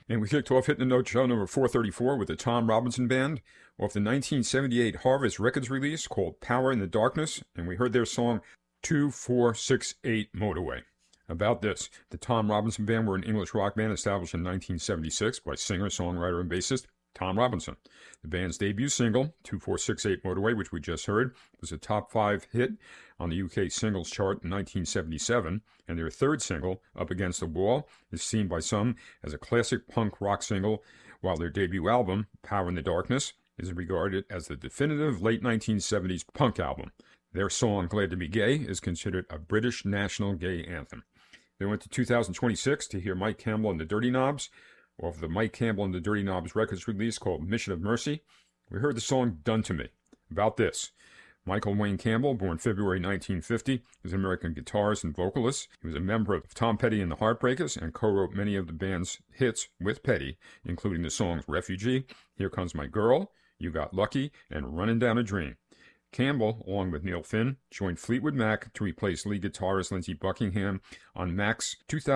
And we kicked off Hitting the Note show number 434 with the Tom Robinson Band off the 1978 Harvest Records release called Power in the Darkness, and we heard their song 2468 Motorway. About this, the Tom Robinson Band were an English rock band established in 1976 by singer, songwriter, and bassist Tom Robinson. The band's debut single, 2468 Motorway, which we just heard, was a top 5 hit on the UK singles chart in 1977, and their third single, Up Against the Wall, is seen by some as a classic punk rock single, while their debut album, Power in the Darkness, is regarded as the definitive late 1970s punk album. Their song, Glad to Be Gay, is considered a British national gay anthem. They went to 2026 to hear Mike Campbell and the Dirty Knobs, off the Mike Campbell and the Dirty Knobs records release called Mission of Mercy. We heard the song Done to Me. About this, Michael Wayne Campbell, born February 1950, is an American guitarist and vocalist. He was a member of Tom Petty and the Heartbreakers and co-wrote many of the band's hits with Petty, including the songs Refugee, Here Comes My Girl, You Got Lucky, and Running Down a Dream. Campbell, along with Neil Finn, joined Fleetwood Mac to replace lead guitarist Lindsey Buckingham on Mac's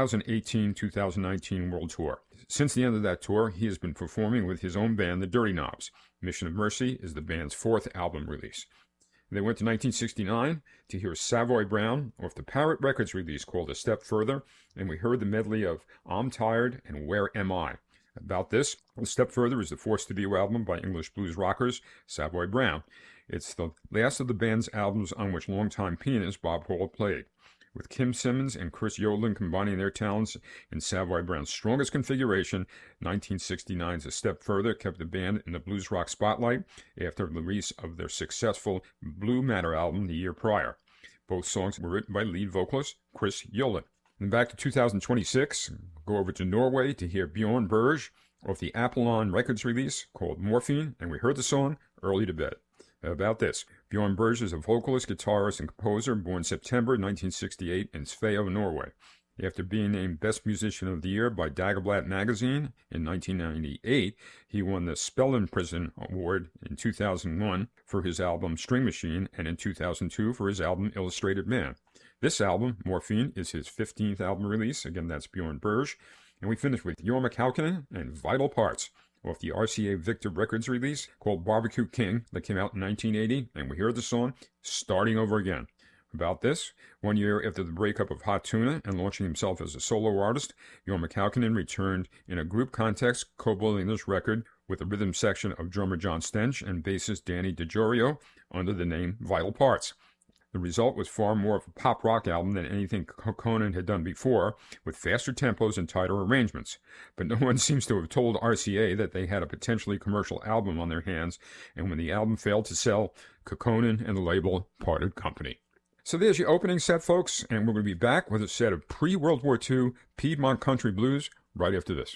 2018-2019 World Tour. Since the end of that tour, he has been performing with his own band, the Dirty Knobs. Mission of Mercy is the band's 4th album release. They went to 1969 to hear Savoy Brown off the Parrot Records release called A Step Further, and we heard the medley of I'm Tired and Where Am I? About this, A Step Further is the 4th studio album by English blues rockers Savoy Brown. It's the last of the band's albums on which longtime pianist Bob Hall played. With Kim Simmons and Chris Yodeland combining their talents in Savoy Brown's strongest configuration, 1969's A Step Further kept the band in the blues rock spotlight after the release of their successful Blue Matter album the year prior. Both songs were written by lead vocalist Chris Yodeland. And back to 2026, go over to Norway to hear Bjorn Berge off the Apollon Records release called Morphine, and we heard the song Early to Bed. About this, Bjorn Berge is a vocalist, guitarist, and composer born September 1968 in Sveio, Norway. After being named Best Musician of the Year by Dagbladet magazine in 1998, he won the Spellemannprisen Award in 2001 for his album String Machine and in 2002 for his album Illustrated Man. This album, Morphine, is his 15th album release. Again, that's Bjorn Berge. And we finish with Jorma Kaukonen and Vital Parts off the RCA Victor Records release called Barbecue King that came out in 1980, and we heard the song Starting Over Again. About this, 1 year after the breakup of Hot Tuna and launching himself as a solo artist, Jorma Kaukonen returned in a group context, co-building this record with the rhythm section of drummer John Stench and bassist Danny DiGiorio under the name Vital Parts. The result was far more of a pop rock album than anything Kaukonen had done before, with faster tempos and tighter arrangements. But no one seems to have told RCA that they had a potentially commercial album on their hands, and when the album failed to sell, Kaukonen and the label parted company. So there's your opening set, folks, and we're going to be back with a set of pre-World War II Piedmont country blues right after this.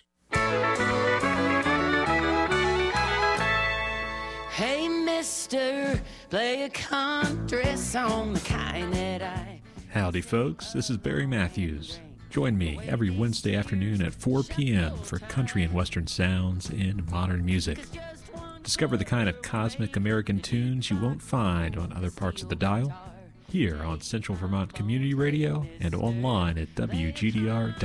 Hey, mister, play a country song, the kind that I... Howdy, folks. This is Barry Matthews. Join me every Wednesday afternoon at 4 p.m. for country and western sounds in modern music. Discover the kind of cosmic American tunes you won't find on other parts of the dial, here on Central Vermont Community Radio and online at WGDR.org.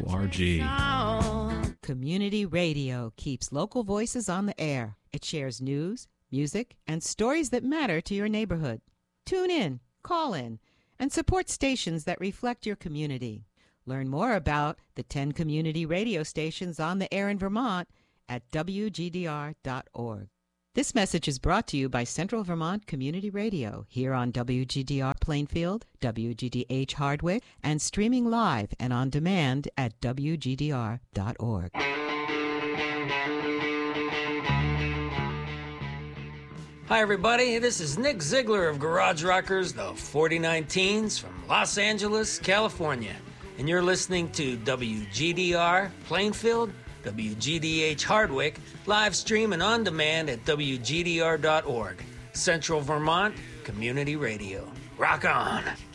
Community Radio keeps local voices on the air. It shares news, music, and stories that matter to your neighborhood. Tune in, call in, and support stations that reflect your community. Learn more about the 10 community radio stations on the air in Vermont at WGDR.org. This message is brought to you by Central Vermont Community Radio, here on WGDR Plainfield, WGDH Hardwick, and streaming live and on demand at WGDR.org. Hi, everybody. This is Nick Ziegler of Garage Rockers, the 49 Teens from Los Angeles, California. And you're listening to WGDR Plainfield, WGDH Hardwick, live stream and on demand at WGDR.org. Central Vermont Community Radio. Rock on!